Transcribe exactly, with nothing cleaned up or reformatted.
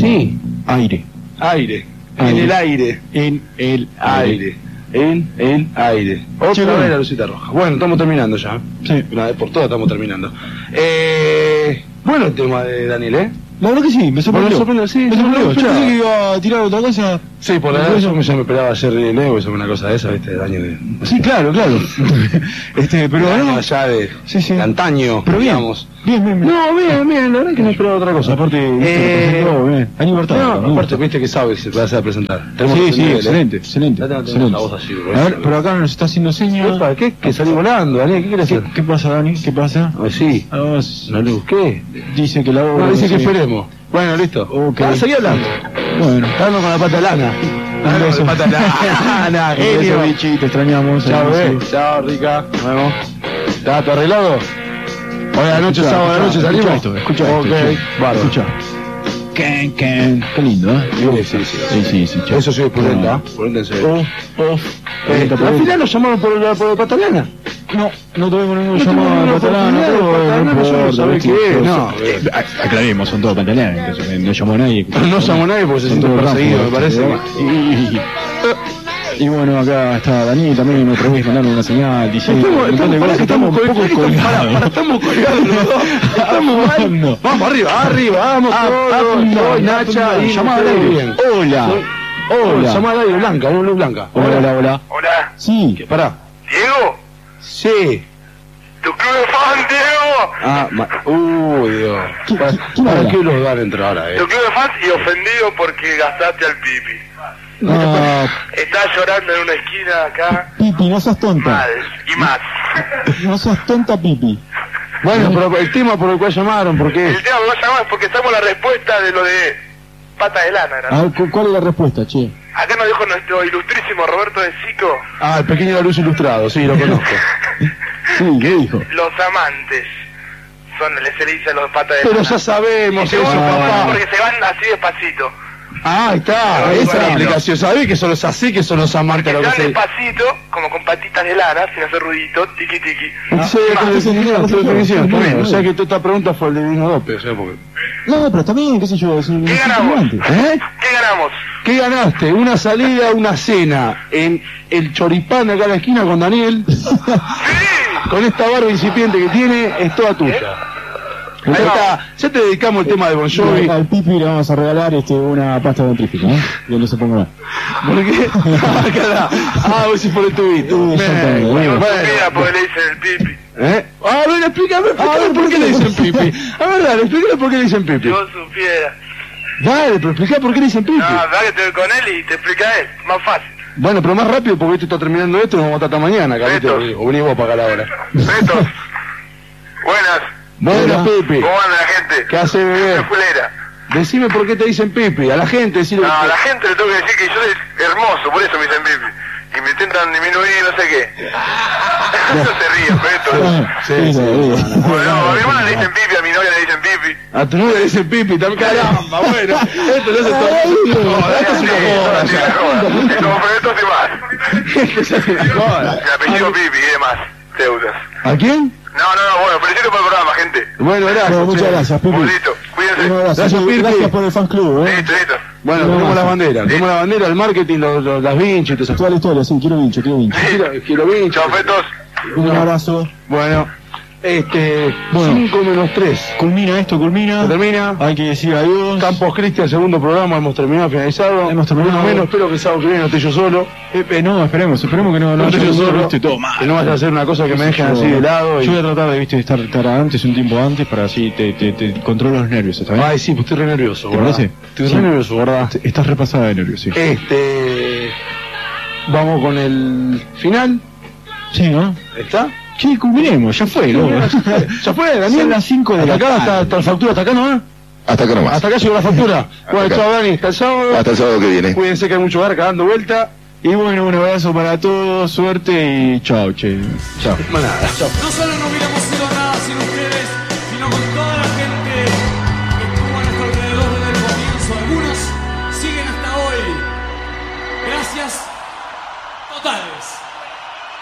Sí. Aire. Aire. Aire. En el aire. En el Aire. En el aire. Otra Sí, vez bueno. la lucita roja. Bueno, estamos terminando ya. Sí. Una vez por todas estamos terminando. Eh, bueno el tema de Daniel, ¿eh? La verdad que sí, me sorprendió. Me sorprendió, sí, Me no sorprendió. lo Yo escuchaba. pensé que iba a tirar otra cosa. Sí, por la Pero verdad eso- yo me, ya me esperaba ayer Leo, eso una cosa de esa, ¿viste? Del año de... Sí, claro, claro. este, pero del año no. allá de, Sí, sí. de antaño, Pero bien. digamos. Bien, bien, bien. No, bien, bien, la verdad es que no esperaba otra cosa. Aparte, Eh, todo bien. Hay libertad. No, me aparte, gusta. viste que sabes, se va a presentar. Tenemos Sí, ese sí, nivel, ¿eh? excelente, excelente. Ya tenemos excelente. la voz así, bro. A ver, pero acá nos está haciendo señas. Epa, ¿qué? Que salí volando, Daniel, ¿qué quieres ¿Qué, hacer? ¿Qué pasa, Dani? ¿Qué pasa? Ah, sí, Ah, vos- no le busqué. dice que la obra. No, dice que sí. esperemos. Bueno, listo. Ok. Ah, seguí hablando. Bueno. Estando con la pata lana. Un beso. Pata lana. Un beso, Genio. Vichy, te extrañamos. Chao, Un eh. beso. Chao, Rica. Nos vemos. ¿Está todo arreglado? Hoy a la noche, Escucha, sábado a la noche escucha, salimos. Escucha esto, escucha Ok, esto. che. bárbaro. Escucha. Ken, Ken. Qué lindo, ¿eh? Sí, sí, sí. Sí, sí, sí. che. Eso sí es prudente, Ah. ¿ah? Prudente en serio. Oh, oh. Eh, Prudente, al prudente. final nos llamaron por la, por la patalana. No, no tuvimos ningún No llamado tuvimos de catalán, oportunidad de pero catalán, no yo no importa, sabía ¿viste? qué es, Yo- no. eh, a- Aclaremos, son todos catalanes, que no llamó nadie. No llamó nadie porque se Son siente todos perseguido, me rápidos, parece. ¿eh? Y, y bueno, acá está Dani también otra vez mandando una señal diciendo Estamos, un montón de estamos, cosas, estamos, un poco estamos, colgados. para, para, estamos colgados los dos. Estamos mal. No. Vamos arriba, arriba, vamos Ah, todos. ah, Soy no, Nacha no, y llamada ustedes al aire. bien. Hola. Soy- Hola. Llamada al aire, Blanca, no Luz Blanca. Hola, hola, hola. Hola, Sí. Pará. Diego, Sí. tu club de fan, Diego. Ah, ma... Uy, Dios. ¿Qui- ¿Para, quién para habla? qué los dan entrar ahora, eh? Tu club de fans y ofendido porque gastaste al pipi. Ah, Estás llorando en una esquina acá. Pipi, no seas tonta. Mal. Y más. No seas tonta, Pipi. Bueno, pero el tema por el cual llamaron, ¿por qué? El tema que vos llamás es porque estamos en la respuesta de lo de pata de lana, ¿no? A ver, ¿cu- ¿cuál es la respuesta, che? Acá nos dijo nuestro ilustrísimo Roberto de Sico, Ah, el pequeño de la luz ilustrado, sí, lo conozco. Sí, ¿qué dijo? los amantes son, se le dice a los patas de Pero lana. ya sabemos Se eso, van papá. porque se van así despacito. Ah, ahí está, esa Ay, es la bueno. explicación. ¿Sabés que son los así, que son los amantes? Se Lo que van se... despacito, como con patitas de lana, sin hacer ruidito, tiqui tiqui. Ah, sí, Ah, con ese el- niño con no la se fue. definición, Muy está bien. bien, O sea muy que toda esta pregunta fue el de Vino Dope, o sea, porque... No, pero está bien, qué sé yo. Es un ¿Qué ganamos? ¿Eh? ¿Qué ganamos? ¿Qué ganaste? Una salida, una cena en el choripán de acá a la esquina con Daniel. ¡Sí! Con esta barba incipiente que tiene, es toda tuya. Ahí está, ya te dedicamos el tema de Bon Jovi. Al Pipi le vamos a regalar este, una pasta dentífrica, ¿eh? Que no se ponga mal. ¿Por qué? Ah, cara. Ah, vos sí por el tubito. Sí, Bien, exactamente. No bueno, supiera bueno. porque le dicen el pipi. ¿Eh? Ah, a ver, explícame, explícame por qué le dicen pipi. A ver, dale, explícame por qué le dicen pipi. Yo supiera. Dale, pero explica por qué le dicen pipi. No, verdad que te voy con él y te explica él. Más fácil. Bueno, pero más rápido porque esto está terminando esto y nos vamos a estar hasta mañana, Beto. cabito. O venís vos para acá a la hora. Betos. Buenas. Buenas, Hola. Pipi. ¿Cómo anda la gente? ¿Qué hace, bebé? Gente fulera. Decime por qué te dicen pipi. A la gente, decirle... No, a la gente le tengo que decir que yo soy hermoso, por eso me dicen pipi. Y me intentan disminuir, no sé qué. No se ríen, Beto. Sí, sí. Bueno, no, a mi hermana le dicen pipi, a mi novia le dicen pipi. A tu novia le dicen pipi, también. Caramba, bueno. Esto no se todo. Joda, esto es una joda ya. No, pero esto sí más. Esto ya es una joda. Mi apellido Pipi y demás. Deudas. ¿A quién? No, no, no, bueno, felicito por el programa, gente. Bueno, gracias. Bueno, muchas che. gracias, Pipi. Un listo, cuídense. Un abrazo. Gracias, Pipi. Gracias por el fan club, ¿eh? Listo, listo. Bueno, Un tenemos abrazo. la bandera. Tenemos la bandera, el marketing, los, los- las vinchas y todo eso. Toda la historia, sí, quiero vincho, quiero vincho. Quiero, quiero vinchas. Chao, fetos. Un abrazo. Bueno, este... Bueno. cinco menos tres. Culmina esto, culmina. Se termina. Hay que decir adiós. Campos Cristian, segundo programa, hemos terminado, finalizado. Hemos terminado. Menos, menos, espero que el sábado que viene no esté yo solo. Eh, eh, no, esperemos, esperemos que no, no No haya esté yo ningún solo. viste, todo mal. Que no vaya a hacer una cosa que me dejen Yo- así de lado. Yo voy a Y... tratar de, viste, estar, estar antes, un tiempo antes, para así te, te, te controlo los nervios, ¿está bien? Ay, sí, pues estoy re nervioso, ¿Te ¿verdad? parece? Estoy Sí. re nervioso, ¿verdad? Estás repasada de nervios, sí. Este... Vamos con el final. Sí, ¿no? ¿Está? Sí, culminemos, ya fue, ¿no? ¿Ya fue, Daniel? Son las cinco de hasta la acá, tarde. hasta, hasta la factura, hasta acá nomás. Hasta acá nomás. Hasta acá llegó la factura. Bueno, acá. chao, Dani, hasta el sábado. Hasta el sábado que viene. Cuídense que hay mucho barca dando vuelta. Y bueno, un abrazo para todos, suerte y chao, che. Chao. Más nada, chao. No solo no hubiéramos sido nada sin ustedes, sino con toda la gente que estuvo a nuestro alrededor desde el comienzo. Algunos siguen hasta hoy. Gracias. Total.